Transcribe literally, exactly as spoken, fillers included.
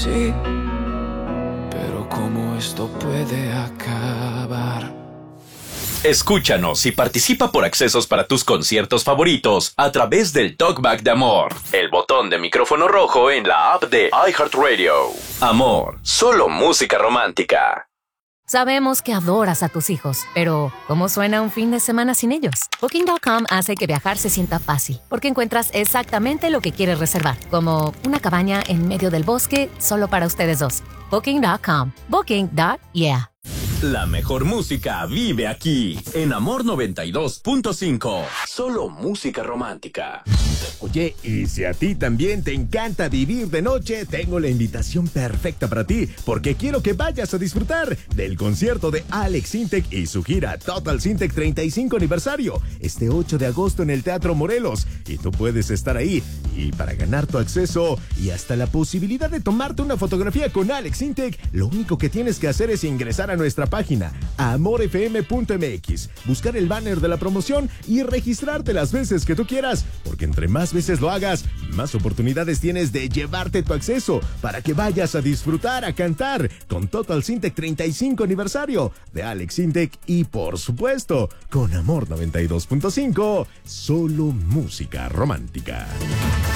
Sí, pero ¿cómo esto puede acabar? Escúchanos y participa por accesos para tus conciertos favoritos a través del Talkback de Amor, el botón de micrófono rojo en la app de iHeartRadio. Amor, solo música romántica. Sabemos que adoras a tus hijos, pero ¿cómo suena un fin de semana sin ellos? Booking punto com hace que viajar se sienta fácil, porque encuentras exactamente lo que quieres reservar, como una cabaña en medio del bosque solo para ustedes dos. Booking punto com. Booking. Yeah. La mejor música vive aquí, en Amor noventa y dos punto cinco. Solo música romántica. Oye, y si a ti también te encanta vivir de noche, tengo la invitación perfecta para ti, porque quiero que vayas a disfrutar del concierto de Alex Sintek y su gira Total Sintek treinta y cinco aniversario, este ocho de agosto en el Teatro Morelos, y tú puedes estar ahí. Y para ganar tu acceso y hasta la posibilidad de tomarte una fotografía con Alex Sintek, lo único que tienes que hacer es ingresar a nuestra página amor f m punto m x, buscar el banner de la promoción y registrarte las veces que tú quieras, porque entre más veces lo hagas, más oportunidades tienes de llevarte tu acceso para que vayas a disfrutar, a cantar con Total Sintek treinta y cinco aniversario de Alex Sintek y por supuesto con Amor noventa y dos punto cinco, solo música romántica.